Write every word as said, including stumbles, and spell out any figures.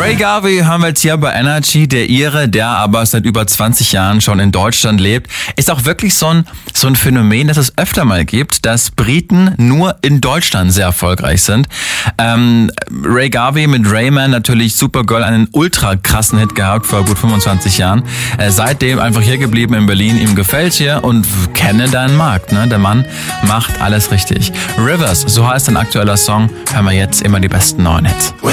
Ray Garvey haben wir jetzt hier bei Energy, der Ire, der aber seit über zwanzig Jahren schon in Deutschland lebt. Ist auch wirklich so ein, so ein Phänomen, das es öfter mal gibt, dass Briten nur in Deutschland sehr erfolgreich sind. Ähm, Ray Garvey mit Rayman, natürlich Supergirl, einen ultra krassen Hit gehabt vor gut fünfundzwanzig Jahren. Äh, seitdem einfach hier geblieben in Berlin, ihm gefällt's hier und kenne deinen Markt. Ne? Der Mann macht alles richtig. Rivers, so heißt ein aktueller Song, hören wir jetzt immer die besten neuen Hits.